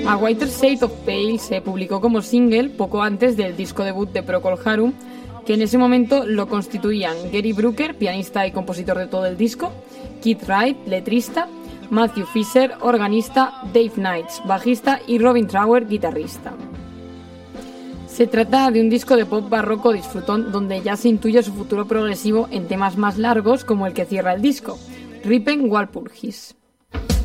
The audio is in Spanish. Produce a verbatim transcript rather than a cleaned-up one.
A Whiter Shade of Pale se publicó como single poco antes del disco debut de Procol Harum, que en ese momento lo constituían Gary Brooker, pianista y compositor de todo el disco, Keith Wright, letrista, Matthew Fisher, organista, Dave Knights, bajista y Robin Trower, guitarrista. Se trata de un disco de pop barroco disfrutón donde ya se intuye su futuro progresivo en temas más largos como el que cierra el disco, Ripen Walpurgis.